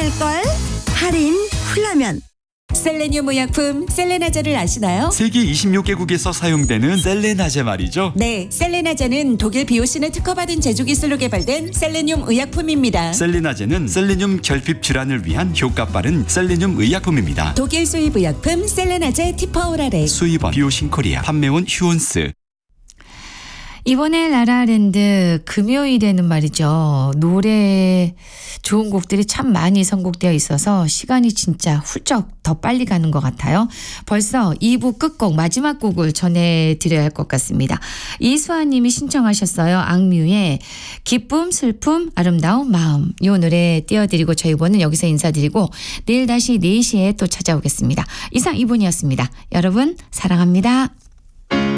살걸? 할인 훌라면. 셀레늄 의약품 셀레나제를 아시나요? 세계 26개국에서 사용되는 셀레나제 말이죠. 네, 셀레나제는 독일 비오신을 특허받은 제조기술로 개발된 셀레늄 의약품입니다. 셀레나제는 셀레늄 결핍 질환을 위한 효과 빠른 셀레늄 의약품입니다. 독일 수입 의약품 셀레나제 티퍼오라렉. 수입원 비오신 코리아, 판매원 휴온스. 이번에 라라랜드 금요일에는 말이죠. 노래 좋은 곡들이 참 많이 선곡되어 있어서 시간이 진짜 훌쩍 더 빨리 가는 것 같아요. 벌써 2부 끝곡 마지막 곡을 전해드려야 할 것 같습니다. 이수아 님이 신청하셨어요. 악뮤의 기쁨, 슬픔, 아름다운 마음. 이 노래 띄워드리고 저희 이번은 여기서 인사드리고 내일 다시 4시에 또 찾아오겠습니다. 이상 2분이었습니다. 여러분 사랑합니다.